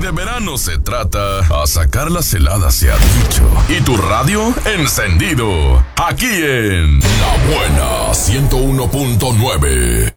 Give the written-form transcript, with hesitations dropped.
de verano se trata, a sacar las heladas se ha dicho. Y tu radio encendido, aquí en La Buena 101.9.